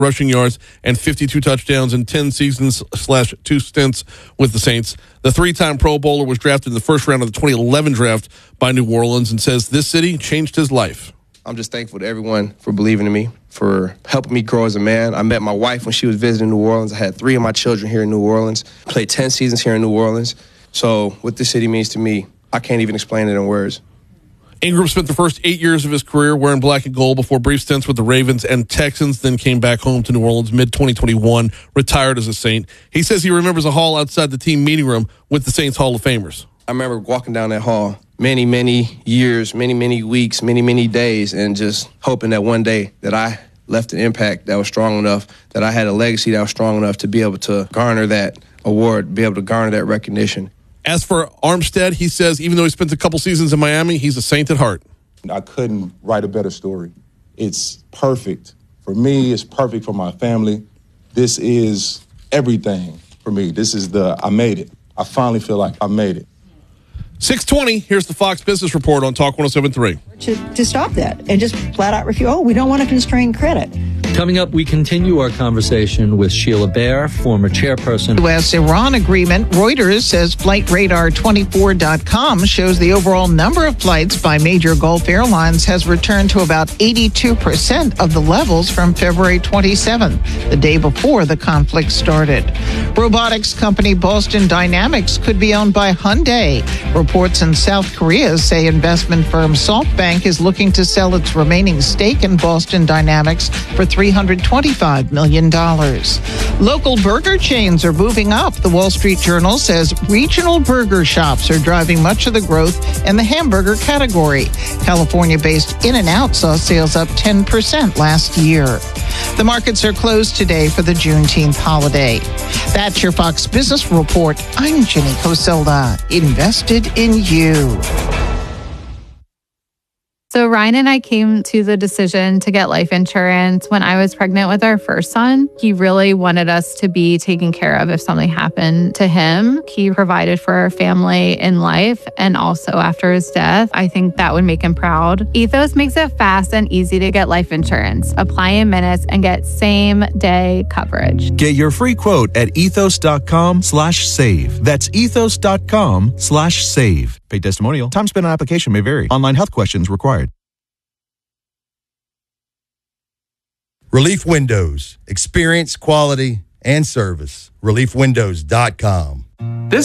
rushing yards and 52 touchdowns in 10 seasons/2 stints with the Saints. The three-time Pro Bowler was drafted in the first round of the 2011 draft by New Orleans and says this city changed his life. I'm just thankful to everyone for believing in me, for helping me grow as a man. I met my wife when she was visiting New Orleans. I had 3 of my children here in New Orleans. Played 10 seasons here in New Orleans. So what this city means to me, I can't even explain it in words. Ingram spent the first 8 years of his career wearing black and gold before brief stints with the Ravens and Texans, then came back home to New Orleans mid-2021, retired as a Saint. He says he remembers a hall outside the team meeting room with the Saints Hall of Famers. I remember walking down that hall many, many years, many, many weeks, many, many days, and just hoping that one day that I left an impact that was strong enough, that I had a legacy that was strong enough to be able to garner that award, be able to garner that recognition. As for Armstead, he says even though he spent a couple seasons in Miami, he's a Saint at heart. I couldn't write a better story. It's perfect for me. It's perfect for my family. This is everything for me. This is I made it. I finally feel like I made it. 6:20, here's the Fox Business Report on Talk 107.3. To stop that and just flat out refuse, we don't want to constrain credit. Coming up, we continue our conversation with Sheila Bair, former chairperson. U.S.-Iran agreement. Reuters says FlightRadar24.com shows the overall number of flights by major Gulf airlines has returned to about 82% of the levels from February 27th, the day before the conflict started. Robotics company Boston Dynamics could be owned by Hyundai. Reports in South Korea say investment firm SoftBank is looking to sell its remaining stake in Boston Dynamics for $325 million. Local burger chains are moving up. The Wall Street Journal says regional burger shops are driving much of the growth in the hamburger category. California-based In-N-Out saw sales up 10% last year. The markets are closed today for the Juneteenth holiday. That's your Fox Business Report. I'm Jenny Coselda. Invested in you. So Ryan and I came to the decision to get life insurance when I was pregnant with our first son. He really wanted us to be taken care of if something happened to him. He provided for our family in life and also after his death. I think that would make him proud. Ethos makes it fast and easy to get life insurance. Apply in minutes and get same-day coverage. Get your free quote at ethos.com/save. That's ethos.com/save. Paid testimonial. Time spent on application may vary. Online health questions required. Relief Windows. Experience, quality, and service. ReliefWindows.com.